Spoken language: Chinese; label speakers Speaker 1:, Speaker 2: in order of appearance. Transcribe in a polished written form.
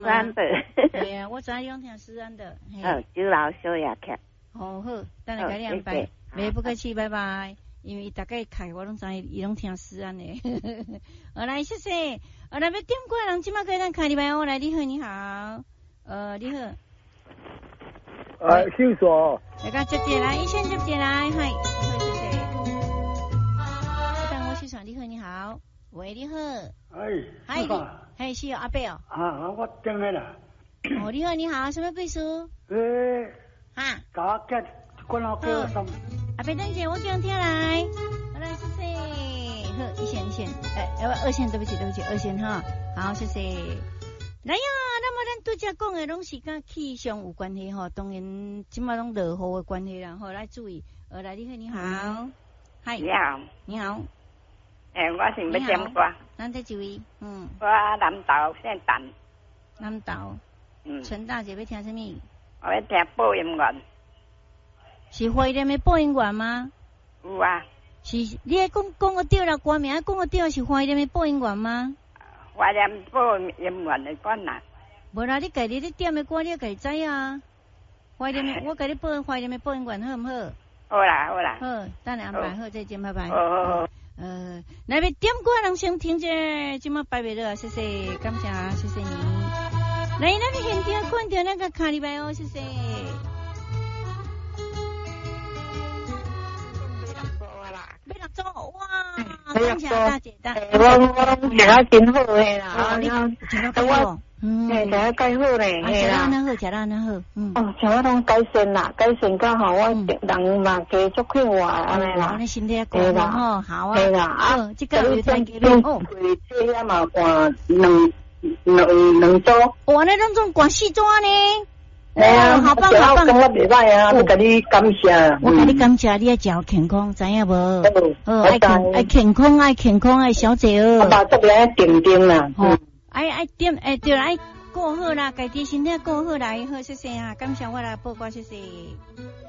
Speaker 1: 思安的。
Speaker 2: 对啊，我知影用听思安的。
Speaker 1: 酒楼小夜客。
Speaker 2: 好，等下甲你安排。袂不客气，拜拜。因为大概开我拢知伊拢听思安的。好来，谢谢。来要点过人，即马给咱开礼拜哦。来，你好，你好。你好。
Speaker 3: 姓所。
Speaker 2: 大家接电来，一线接电来，嗨，好，谢谢。等我去传，你好，你好。喂，你好。嗨，嗨，是阿伯哦。
Speaker 3: 我等来啦。
Speaker 2: 你好，你好，什么贵书？
Speaker 3: 搞个关老哥什么？
Speaker 2: 阿伯等姐，我叫听来。好来，谢谢。好，一线，二线，对不起，二线哈。好，谢谢。来呀，那么咱拄则讲的拢是甲气象有关系吼，当然即马拢落雨的关系啦，吼来注意。来，你好，嗨，
Speaker 1: 你好，
Speaker 2: 你好。
Speaker 1: 我是要点歌。
Speaker 2: 咱这一位，
Speaker 1: 我南投县陈。
Speaker 2: 南投。陈大姐要听什么？
Speaker 1: 我要听播音员。
Speaker 2: 是花莲的播音员吗？
Speaker 1: 有啊。
Speaker 2: 是，你还讲个对了，歌名讲个对，是花莲的播音员吗？
Speaker 1: 花莲播音员的歌呐。
Speaker 2: 无啦，你家己咧点的歌，你家己知啊。花莲的，我家己播花莲的播音员好唔好？
Speaker 1: 好啦。好，
Speaker 2: 等下安排好，再见，拜拜。
Speaker 1: 好。
Speaker 2: 来要点歌人先听者，今麦拜拜了，谢谢，感谢，谢谢你。来，那个现场看到那个卡里拜哦，谢谢。要落座哇！感谢大姐的。
Speaker 4: 我食到真好诶啦，
Speaker 2: 你食到介好。
Speaker 4: 食到介好咧，
Speaker 2: 食到那好，食到那好。
Speaker 4: 像我拢改善啦，改善到吼，我人嘛加足快活安尼啦。
Speaker 2: 你身体也乖啦吼，好啊。
Speaker 4: 对啦，
Speaker 2: 这个有在给你哦。
Speaker 4: 这遐嘛换两组。
Speaker 2: 哇，那种换4组呢？
Speaker 4: 好棒好棒！我袂歹啊，我甲你感谢。
Speaker 2: 我甲你感谢，你要食健康，知影无？爱健康，爱小姐哦。
Speaker 4: 我把这边点点啦。
Speaker 2: 爱点，对啦，爱过好啦，家己身体过好啦，好，谢谢啊，感谢我来报告，谢谢。